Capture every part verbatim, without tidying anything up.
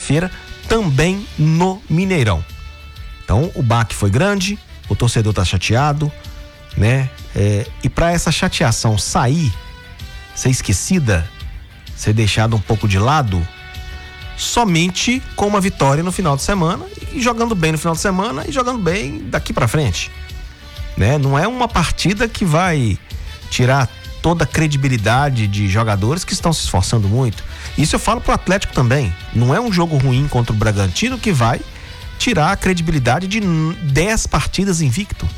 quinta-feira, também no Mineirão. Então, o baque foi grande, o torcedor tá chateado, né? É, e para essa chateação sair, ser esquecida, ser deixada um pouco de lado, somente com uma vitória no final de semana, e jogando bem no final de semana e jogando bem daqui para frente, né? Não é uma partida que vai tirar toda a credibilidade de jogadores que estão se esforçando muito. Isso eu falo pro Atlético também. Não é um jogo ruim contra o Bragantino que vai tirar a credibilidade de dez partidas invicto.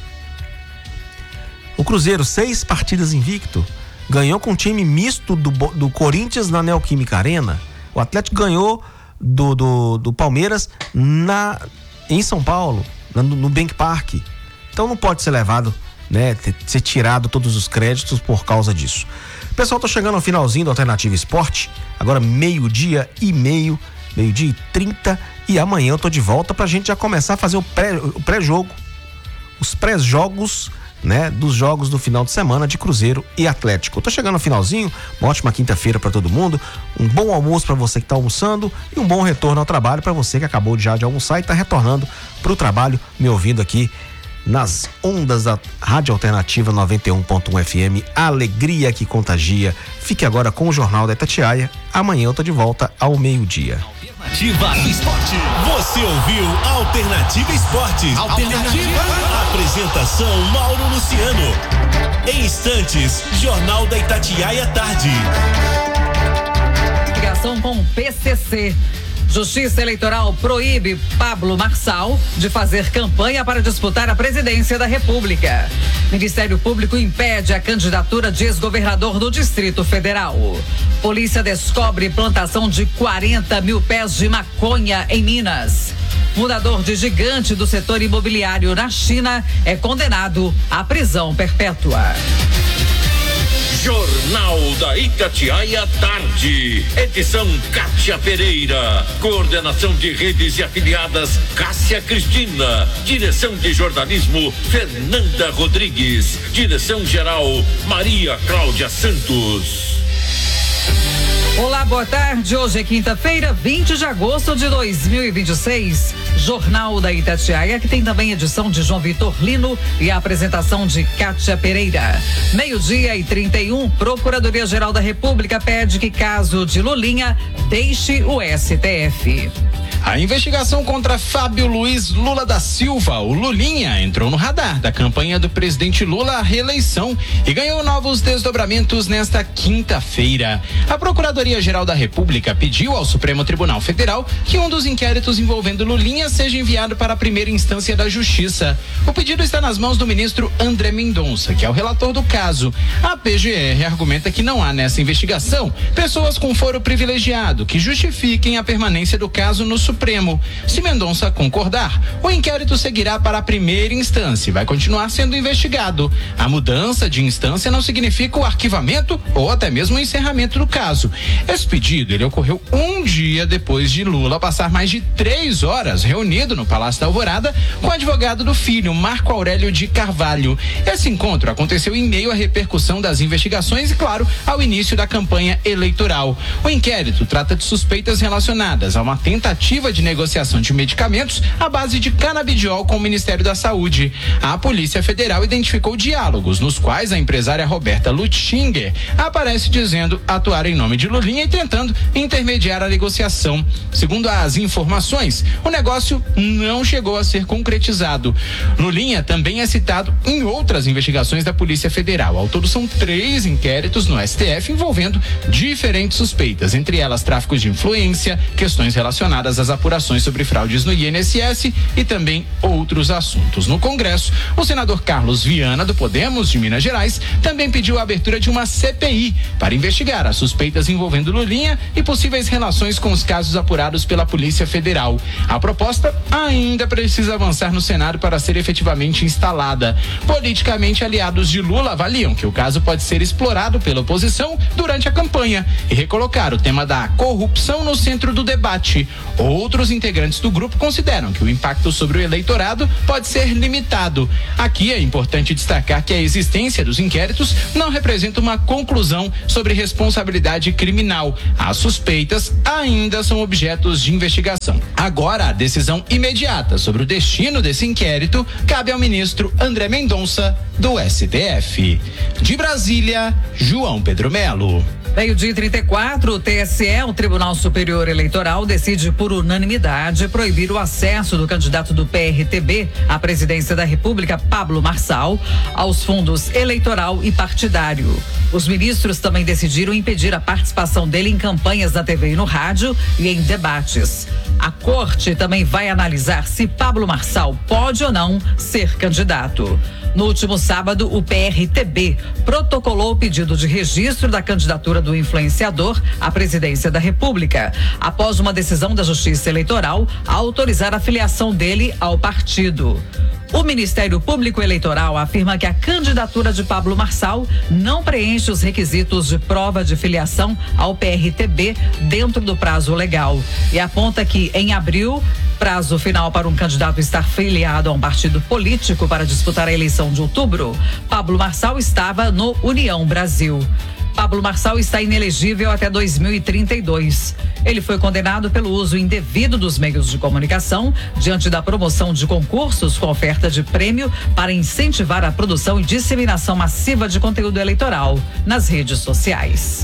O Cruzeiro, seis partidas invicto, ganhou com um time misto do, do Corinthians na Neoquímica Arena. O Atlético ganhou do, do, do Palmeiras na, em São Paulo, no, no Bank Park. Então não pode ser levado, né, ter, ser tirado todos os créditos por causa disso. Pessoal, tô chegando ao finalzinho do Alternativa Esporte, agora meio-dia e meio, meio-dia e trinta, e amanhã eu tô de volta pra gente já começar a fazer o, pré, o pré-jogo, os pré-jogos, né, dos jogos do final de semana de Cruzeiro e Atlético. Eu tô chegando ao finalzinho, uma ótima quinta-feira para todo mundo, um bom almoço para você que tá almoçando e um bom retorno ao trabalho para você que acabou já de almoçar e tá retornando pro trabalho, me ouvindo aqui nas ondas da Rádio Alternativa noventa e um ponto um F M, alegria que contagia. Fique agora com o Jornal da Itatiaia. Amanhã eu tô de volta ao meio-dia. Alternativa Esporte. Você ouviu Alternativa Esporte. Alternativa. Apresentação Mauro Luciano. Em instantes, Jornal da Itatiaia Tarde. Ligação com o P C C. Justiça Eleitoral proíbe Pablo Marçal de fazer campanha para disputar a presidência da República. Ministério Público impede a candidatura de ex-governador do Distrito Federal. Polícia descobre plantação de quarenta mil pés de maconha em Minas. Fundador de gigante do setor imobiliário na China é condenado à prisão perpétua. Jornal da Itatiaia Tarde. Edição Kátia Pereira. Coordenação de redes e afiliadas Cássia Cristina. Direção de jornalismo Fernanda Rodrigues. Direção geral Maria Cláudia Santos. Olá, boa tarde. Hoje é quinta-feira, vinte de agosto de dois mil e vinte e seis. Jornal da Itatiaia, que tem também edição de João Vitor Lino e a apresentação de Kátia Pereira. Meio-dia e trinta e um, Procuradoria-Geral da República pede que caso de Lulinha deixe o S T F. A investigação contra Fábio Luiz Lula da Silva, o Lulinha, entrou no radar da campanha do presidente Lula à reeleição e ganhou novos desdobramentos nesta quinta-feira. A Procuradoria-Geral da República pediu ao Supremo Tribunal Federal que um dos inquéritos envolvendo Lulinha seja enviado para a primeira instância da Justiça. O pedido está nas mãos do ministro André Mendonça, que é o relator do caso. A P G R argumenta que não há nessa investigação pessoas com foro privilegiado que justifiquem a permanência do caso no Supremo. Se Mendonça concordar, o inquérito seguirá para a primeira instância e vai continuar sendo investigado. A mudança de instância não significa o arquivamento ou até mesmo o encerramento do caso. Esse pedido ele ocorreu um dia depois de Lula passar mais de três horas reunido no Palácio da Alvorada com o advogado do filho, Marco Aurélio de Carvalho. Esse encontro aconteceu em meio à repercussão das investigações e, claro, ao início da campanha eleitoral. O inquérito trata de suspeitas relacionadas a uma tentativa de negociação de medicamentos à base de canabidiol com o Ministério da Saúde. A Polícia Federal identificou diálogos nos quais a empresária Roberta Lutchinger aparece dizendo atuar em nome de Lulinha e tentando intermediar a negociação. Segundo as informações, o negócio não chegou a ser concretizado. Lulinha também é citado em outras investigações da Polícia Federal. Ao todo são três inquéritos no S T F envolvendo diferentes suspeitas, entre elas tráficos de influência, questões relacionadas às apurações sobre fraudes no I N S S e também outros assuntos. No Congresso, o senador Carlos Viana, do Podemos de Minas Gerais, também pediu a abertura de uma C P I para investigar as suspeitas envolvendo Lulinha e possíveis relações com os casos apurados pela Polícia Federal. A proposta ainda precisa avançar no Senado para ser efetivamente instalada. Politicamente, aliados de Lula avaliam que o caso pode ser explorado pela oposição durante a campanha e recolocar o tema da corrupção no centro do debate. Ou outros integrantes do grupo consideram que o impacto sobre o eleitorado pode ser limitado. Aqui é importante destacar que a existência dos inquéritos não representa uma conclusão sobre responsabilidade criminal. As suspeitas ainda são objetos de investigação. Agora, a decisão imediata sobre o destino desse inquérito cabe ao ministro André Mendonça, do S T F. De Brasília, João Pedro Melo. Meio-dia e trinta e quatro, o T S E, o Tribunal Superior Eleitoral, decide por unanimidade proibir o acesso do candidato do P R T B à presidência da República, Pablo Marçal, aos fundos eleitoral e partidário. Os ministros também decidiram impedir a participação dele em campanhas na T V e no rádio e em debates. A Corte também vai analisar se Pablo Marçal pode ou não ser candidato. No último sábado, o P R T B protocolou o pedido de registro da candidatura do influenciador à presidência da República, após uma decisão da Justiça Eleitoral a autorizar a filiação dele ao partido. O Ministério Público Eleitoral afirma que a candidatura de Pablo Marçal não preenche os requisitos de prova de filiação ao P R T B dentro do prazo legal e aponta que, em abril, prazo final para um candidato estar filiado a um partido político para disputar a eleição de outubro, Pablo Marçal estava no União Brasil. Pablo Marçal está inelegível até dois mil e trinta e dois. Ele foi condenado pelo uso indevido dos meios de comunicação diante da promoção de concursos com oferta de prêmio para incentivar a produção e disseminação massiva de conteúdo eleitoral nas redes sociais.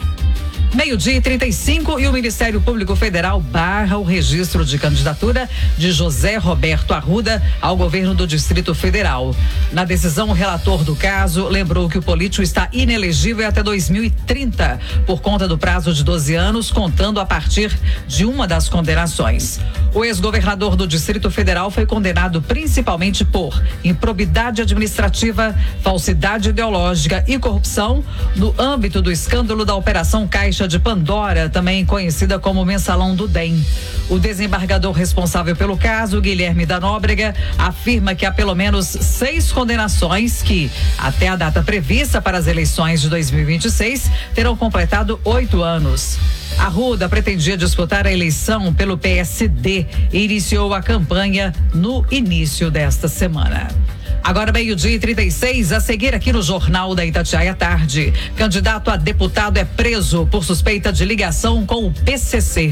Meio-dia e trinta e cinco, e o Ministério Público Federal barra o registro de candidatura de José Roberto Arruda ao governo do Distrito Federal. Na decisão, o relator do caso lembrou que o político está inelegível até dois mil e trinta, por conta do prazo de doze anos, contando a partir de uma das condenações. O ex-governador do Distrito Federal foi condenado principalmente por improbidade administrativa, falsidade ideológica e corrupção no âmbito do escândalo da Operação Caixa de Pandora, também conhecida como Mensalão do D E M. O desembargador responsável pelo caso, Guilherme da Nóbrega, afirma que há pelo menos seis condenações que, até a data prevista para as eleições de dois mil e vinte e seis, terão completado oito anos. Arruda pretendia disputar a eleição pelo P S D e iniciou a campanha no início desta semana. Agora, meio-dia e trinta e seis, a seguir aqui no Jornal da Itatiaia à Tarde. Candidato a deputado é preso por suspeita de ligação com o P C C.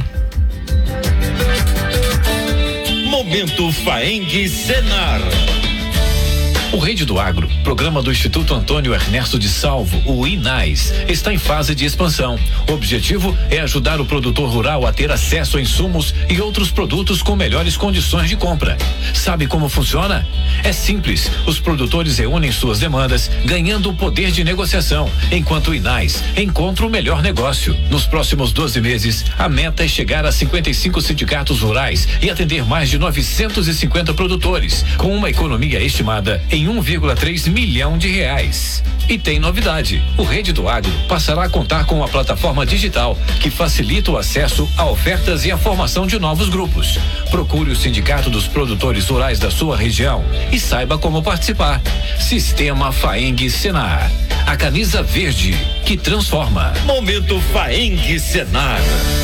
Momento Faeng Senar. O Rede do Agro, programa do Instituto Antônio Ernesto de Salvo, o INAIS, está em fase de expansão. O objetivo é ajudar o produtor rural a ter acesso a insumos e outros produtos com melhores condições de compra. Sabe como funciona? É simples. Os produtores reúnem suas demandas, ganhando o poder de negociação, enquanto o INAIS encontra o melhor negócio. Nos próximos doze meses, a meta é chegar a cinquenta e cinco sindicatos rurais e atender mais de novecentos e cinquenta produtores, com uma economia estimada em um vírgula três milhão de reais. E tem novidade: o Rede do Agro passará a contar com uma plataforma digital que facilita o acesso a ofertas e a formação de novos grupos. Procure o Sindicato dos Produtores Rurais da sua região e saiba como participar. Sistema Faeng Senar, a camisa verde que transforma. Momento Faeng Senar.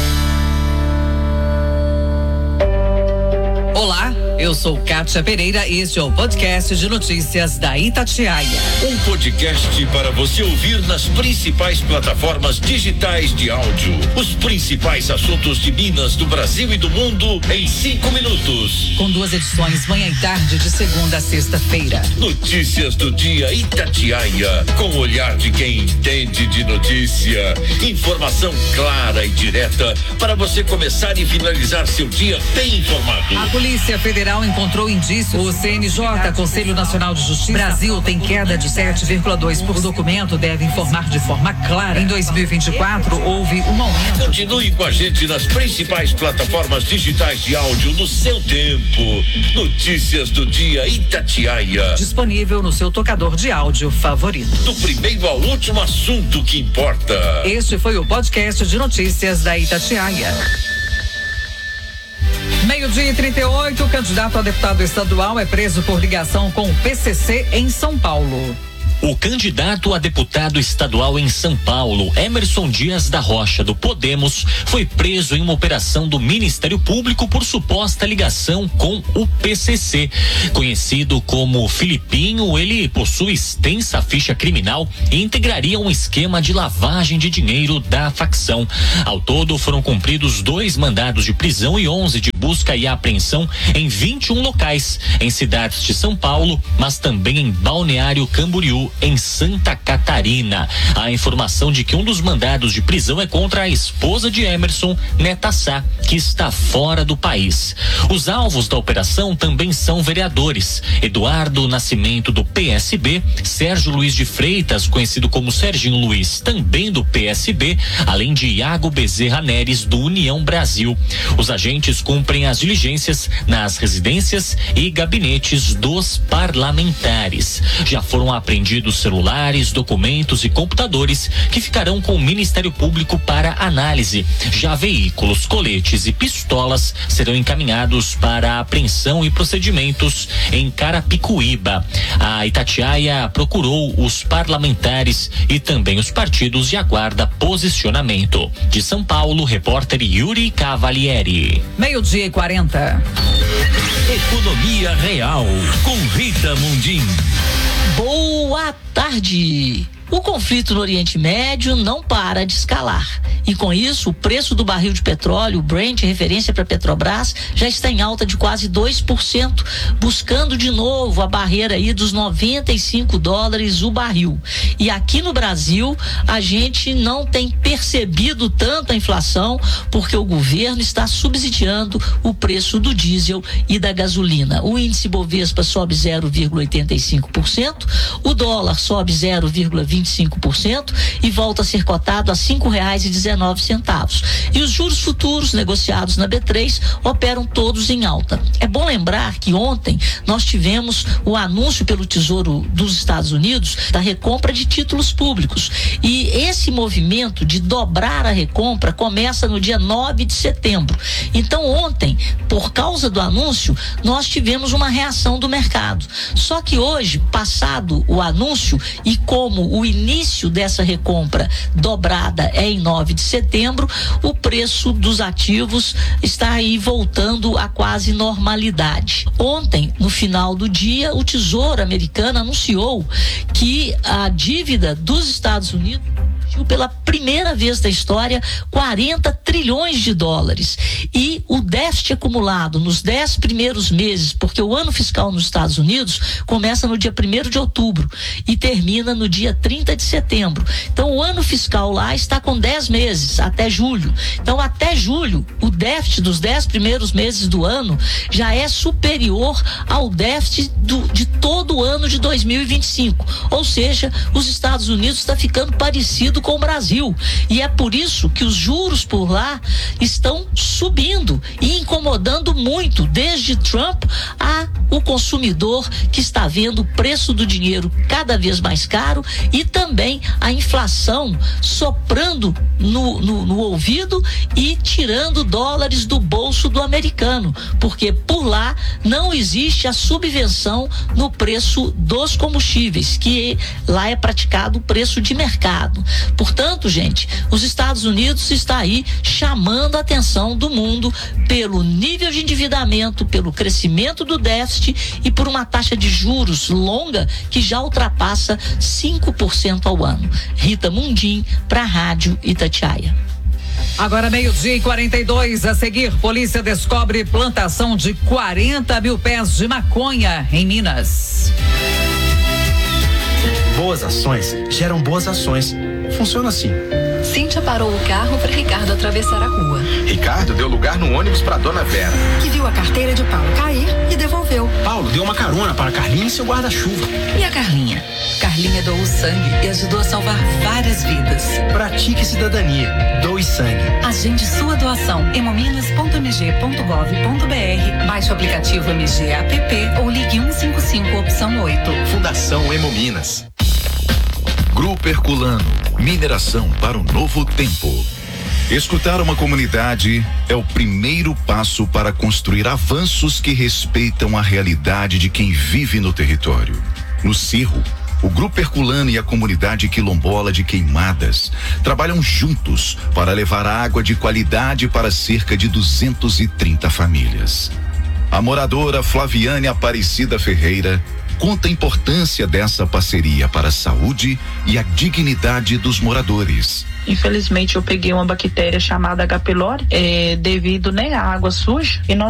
Olá, eu sou Kátia Pereira e este é o podcast de notícias da Itatiaia. Um podcast para você ouvir nas principais plataformas digitais de áudio. Os principais assuntos de Minas, do Brasil e do mundo em cinco minutos. Com duas edições, manhã e tarde, de segunda a sexta-feira. Notícias do dia Itatiaia, com o olhar de quem entende de notícia. Informação clara e direta para você começar e finalizar seu dia bem informado. A Polícia Federal encontrou indícios. O C N J, Conselho Nacional de Justiça, Brasil tem queda de sete vírgula dois por cento. O documento deve informar de forma clara. Em dois mil e vinte e quatro, houve um aumento. Continue com a gente nas principais plataformas digitais de áudio no seu tempo. Notícias do dia Itatiaia. Disponível no seu tocador de áudio favorito. Do primeiro ao último assunto que importa. Este foi o podcast de notícias da Itatiaia. Meio-dia e trinta e oito, o candidato a deputado estadual é preso por ligação com o P C C em São Paulo. O candidato a deputado estadual em São Paulo, Emerson Dias da Rocha, do Podemos, foi preso em uma operação do Ministério Público por suposta ligação com o P C C. Conhecido como Filipinho, ele possui extensa ficha criminal e integraria um esquema de lavagem de dinheiro da facção. Ao todo, foram cumpridos dois mandados de prisão e onze de busca e apreensão em vinte e um locais, em cidades de São Paulo, mas também em Balneário Camboriú, em Santa Catarina. A informação de que um dos mandados de prisão é contra a esposa de Emerson, Neta Sá, que está fora do país. Os alvos da operação também são vereadores: Eduardo Nascimento, do P S B, Sérgio Luiz de Freitas, conhecido como Serginho Luiz, também do P S B, além de Iago Bezerra Neres, do União Brasil. Os agentes cumprem as diligências nas residências e gabinetes dos parlamentares. Já foram apreendidos celulares, documentos e computadores que ficarão com o Ministério Público para análise. Já veículos, coletes e pistolas serão encaminhados para apreensão e procedimentos em Carapicuíba. A Itatiaia procurou os parlamentares e também os partidos e aguarda posicionamento. De São Paulo, repórter Yuri Cavalieri. Meio-dia e quarenta. Economia Real, com Rita Mundim. Boa tarde. O conflito no Oriente Médio não para de escalar. E com isso, o preço do barril de petróleo, o Brent, referência para a Petrobras, já está em alta de quase dois por cento, buscando de novo a barreira aí dos noventa e cinco dólares o barril. E aqui no Brasil, a gente não tem percebido tanto a inflação, porque o governo está subsidiando o preço do diesel e da gasolina. O índice Bovespa sobe zero vírgula oitenta e cinco por cento, o dólar sobe zero vírgula vinte e cinco por cento e volta a ser cotado a cinco reais e dezenove centavos. E os juros futuros negociados na B três operam todos em alta. É bom lembrar que ontem nós tivemos o anúncio pelo Tesouro dos Estados Unidos da recompra de títulos públicos. E esse movimento de dobrar a recompra começa no dia nove de setembro. Então ontem, por causa do anúncio, nós tivemos uma reação do mercado. Só que hoje, passado o anúncio e como o início dessa recompra dobrada é em nove de setembro, o preço dos ativos está aí voltando a quase normalidade. Ontem, no final do dia, o Tesouro americano anunciou que a dívida dos Estados Unidos pela primeira vez da história quarenta trilhões de dólares, e o déficit acumulado nos dez primeiros meses, porque o ano fiscal nos Estados Unidos começa no dia primeiro de outubro e termina no dia trinta de setembro. Então o ano fiscal lá está com dez meses, até julho. Então até julho, o déficit dos dez primeiros meses do ano já é superior ao déficit do, de todo o ano de dois mil e vinte e cinco. Ou seja, os Estados Unidos está ficando parecido com o Brasil, e é por isso que os juros por lá estão subindo e incomodando muito, desde Trump a o consumidor, que está vendo o preço do dinheiro cada vez mais caro e também a inflação soprando no, no, no ouvido e tirando dólares do bolso do americano, porque por lá não existe a subvenção no preço dos combustíveis, que lá é praticado o preço de mercado. Portanto, gente, os Estados Unidos está aí chamando a atenção do mundo pelo nível de endividamento, pelo crescimento do déficit e por uma taxa de juros longa que já ultrapassa cinco por cento ao ano. Rita Mundim, para a Rádio Itatiaia. Agora meio-dia e quarenta e dois, a seguir, polícia descobre plantação de quarenta mil pés de maconha em Minas. Boas ações geram boas ações. Funciona assim. Cíntia parou o carro para Ricardo atravessar a rua. Ricardo deu lugar no ônibus para Dona Vera, que viu a carteira de Paulo cair e devolveu. Paulo deu uma carona para Carlinha e seu guarda-chuva. E a Carlinha? Carlinha doou sangue e ajudou a salvar várias vidas. Pratique cidadania. Doe sangue. Agende sua doação. hemominas ponto m g ponto gov ponto b r. Baixe o aplicativo M G App ou ligue um cinco cinco opção oito. Fundação Hemominas. Grupo Herculano, mineração para o novo tempo. Escutar uma comunidade é o primeiro passo para construir avanços que respeitam a realidade de quem vive no território. No Cerro, O Grupo Herculano e a comunidade quilombola de Queimadas trabalham juntos para levar água de qualidade para cerca de duzentas e trinta famílias. A moradora Flaviane Aparecida Ferreira conta a importância dessa parceria para a saúde e a dignidade dos moradores. Infelizmente eu peguei uma bactéria chamada H. pylori, é, devido, né, à água suja, e nós